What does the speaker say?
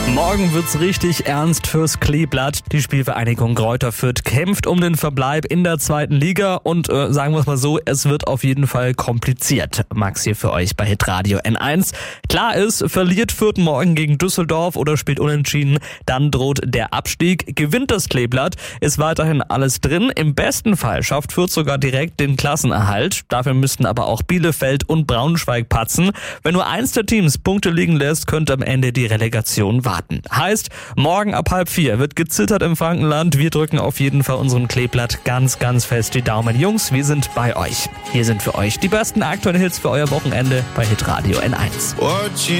Morgen wird's richtig ernst fürs Kleeblatt. Die Spielvereinigung Greuther Fürth kämpft um den Verbleib in der 2. Liga und sagen wir es mal so, es wird auf jeden Fall kompliziert. Max hier für euch bei Hitradio N1. Klar ist, verliert Fürth morgen gegen Düsseldorf oder spielt unentschieden, dann droht der Abstieg. Gewinnt das Kleeblatt, ist weiterhin alles drin. Im besten Fall schafft Fürth sogar direkt den Klassenerhalt. Dafür müssten aber auch Bielefeld und Braunschweig patzen. Wenn nur eins der Teams Punkte liegen lässt, könnte am Ende die Relegation warten. Heißt, morgen ab 3:30 wird gezittert im Frankenland. Wir drücken auf jeden Fall unserem Kleeblatt ganz, ganz fest die Daumen. Jungs, wir sind bei euch. Hier sind für euch die besten aktuellen Hits für euer Wochenende bei Hitradio N1.